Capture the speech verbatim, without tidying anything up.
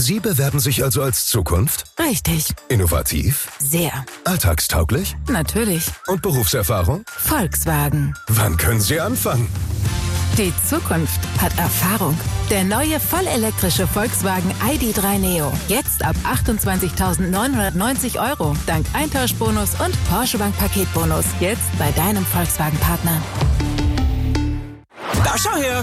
Sie bewerben sich also als Zukunft? Richtig. Innovativ? Sehr. Alltagstauglich? Natürlich. Und Berufserfahrung? Volkswagen. Wann können Sie anfangen? Die Zukunft hat Erfahrung. Der neue vollelektrische Volkswagen I D drei Neo. Jetzt ab achtundzwanzigtausendneunhundertneunzig Euro. Dank Eintauschbonus und Porsche Bank Paketbonus. Jetzt bei deinem Volkswagen-Partner. Da schau her!